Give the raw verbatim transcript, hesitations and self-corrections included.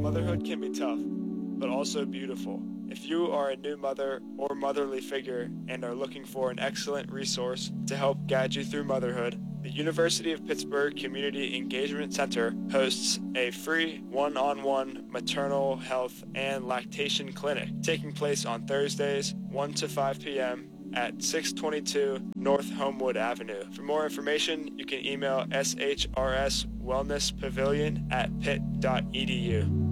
Motherhood can be tough, but also beautiful. If you are a new mother or motherly figure and are looking for an excellent resource to help guide you through motherhood, the University of Pittsburgh Community Engagement Center hosts a free one-on-one maternal health and lactation clinic taking place on Thursdays, one to five p.m. at six twenty-two North Homewood Avenue. For more information, you can email S H R S Wellness Pavilion at pitt dot e d u.